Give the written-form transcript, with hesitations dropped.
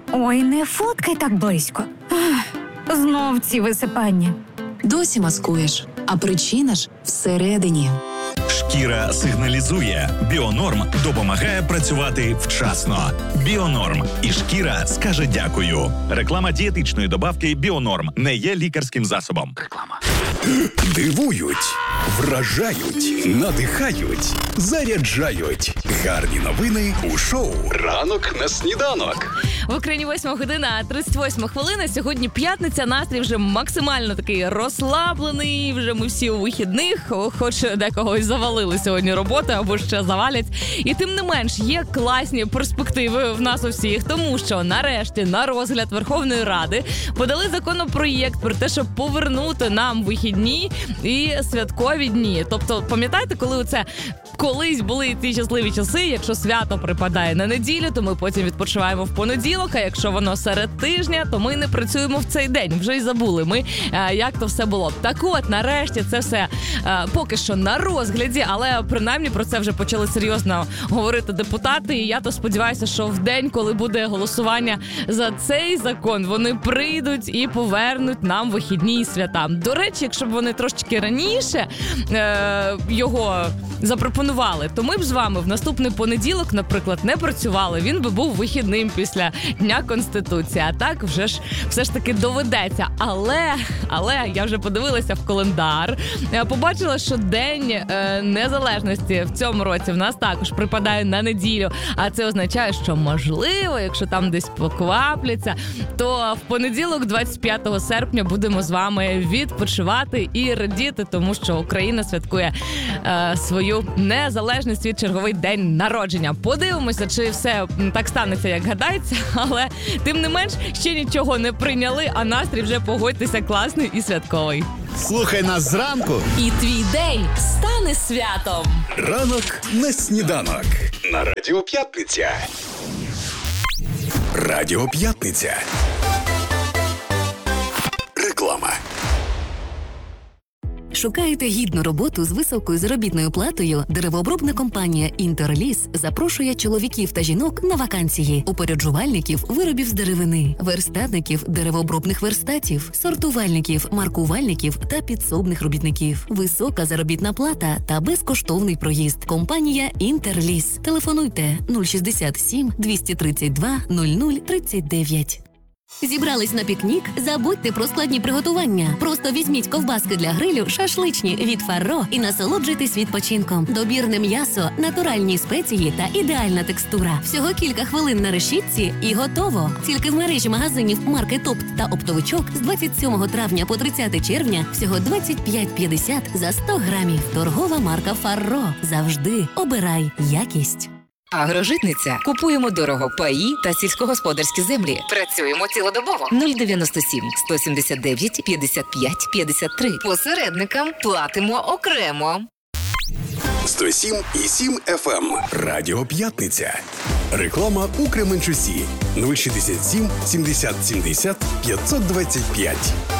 Ой, не фоткай так близько. Знов ці висипання. Досі маскуєш, а причина ж всередині. Шкіра сигналізує. Біонорм допомагає працювати вчасно. Біонорм. І шкіра скаже дякую. Реклама дієтичної добавки Біонорм не є лікарським засобом. Реклама. Дивують, вражають, надихають, заряджають. Гарні новини у шоу «Ранок на сніданок». В Україні 8 година, 38 хвилина. Сьогодні п'ятниця, настрій вже максимально такий розслаблений. Вже ми всі у вихідних, хоч декого і завалили сьогодні роботи або ще завалять. І тим не менш, є класні перспективи в нас у всіх, тому що нарешті на розгляд Верховної Ради подали законопроєкт про те, щоб повернути нам вихідні і святкові дні. Тобто, пам'ятаєте, коли оце колись були ті щасливі часи, якщо свято припадає на неділю, то ми потім відпочиваємо в понеділок, а якщо воно серед тижня, то ми не працюємо в цей день. Вже й забули ми, як то все було. Так от, нарешті, це все поки що на розгляді, але принаймні про це вже почали серйозно говорити депутати, і я то сподіваюся, що в день, коли буде голосування за цей закон, вони прийдуть і повернуть нам вихідні і свята. До речі, якщо б вони трошечки раніше його запропонували, то ми б з вами в наступний понеділок, наприклад, не працювали. Він би був вихідним після Дня Конституції. А так вже ж все ж таки доведеться. Але я вже подивилася в календар, побачила, що День Незалежності в цьому році в нас також припадає на неділю. А це означає, що можливо, якщо там десь поквапляться, то в понеділок, 25 серпня, будемо з вами відпочивати і радіти, тому що Україна святкує свою незалежність від черговий день народження. Подивимося, чи все так станеться, як гадається, але тим не менш, ще нічого не прийняли, а настрій вже, погодьтеся, класний і святковий. Слухай нас зранку. І твій день стане святом. Ранок на сніданок. На Радіо П'ятниця. Радіо П'ятниця. Реклама. Шукаєте гідну роботу з високою заробітною платою? Деревообробна компанія «Інтерліс» запрошує чоловіків та жінок на вакансії. Упоряджувальників виробів з деревини, верстатників деревообробних верстатів, сортувальників, маркувальників та підсобних робітників. Висока заробітна плата та безкоштовний проїзд. Компанія «Інтерліс». Телефонуйте 067 232 0039. Зібрались на пікнік? Забудьте про складні приготування. Просто візьміть ковбаски для грилю, шашличні від Фарро і насолоджуйтесь відпочинком. Добірне м'ясо, натуральні спеції та ідеальна текстура. Всього кілька хвилин на решітці і готово. Тільки в мережі магазинів марки «Топт» та «Оптовичок» з 27 травня по 30 червня всього 25,50 за 100 грамів. Торгова марка Фарро. Завжди обирай якість. Агрожитниця. Купуємо дорого паї та сільськогосподарські землі. Працюємо цілодобово. 097 179 55 53. Посередникам платимо окремо. 107,7 FM. Радіо П'ятниця. Реклама у Кременчусі. 067 70 70 525.